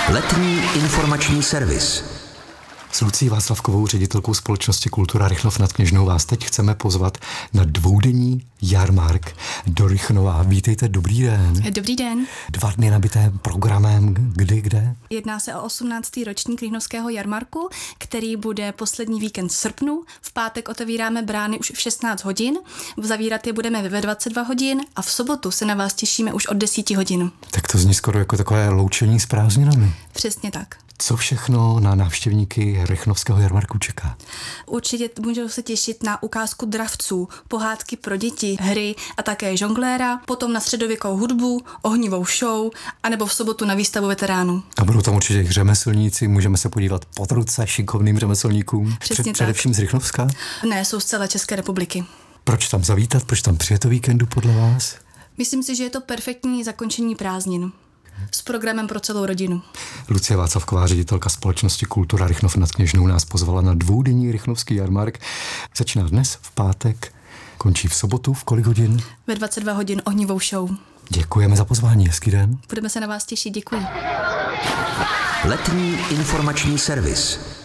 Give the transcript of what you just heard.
Letní informační servis. S Lucí Václavkovou, ředitelkou společnosti Kultura Rychnov nad Kněžnou, vás teď chceme pozvat na dvoudenní jarmark do Rychnova. Vítejte, dobrý den. Dobrý den. 2 dny nabité programem, kde? Jedná se o 18. ročník Rychnovského jarmarku, který bude poslední víkend v srpnu. V pátek otevíráme brány už v 16 hodin, zavírat je budeme ve 22 hodin a v sobotu se na vás těšíme už od 10 hodin. Tak to zní skoro jako takové loučení s prázdninami. Přesně tak. Co všechno na návštěvníky Rychnovského jarmarku čeká? Určitě můžou se těšit na ukázku dravců, pohádky pro děti, hry a také žongléra, potom na středověkou hudbu, ohnivou show, anebo v sobotu na výstavu veteránů. A budou tam určitě řemeslníci, můžeme se podívat pod ruce šikovným řemeslníkům. Především z Rychnovska? Ne, jsou z celé České republiky. Proč tam zavítat, proč tam přijet o víkendu podle vás? Myslím si, že je to perfektní zakončení prázdnin. S programem pro celou rodinu. Lucie Václavková, ředitelka společnosti Kultura Rychnov nad Kněžnou, nás pozvala na dvoudenní rychnovský jarmark. Začíná dnes v pátek, končí v sobotu, v kolik hodin? Ve 22 hodin ohnivou show. Děkujeme za pozvání, hezký den. Budeme se na vás těšit, děkuji. Letní informační servis.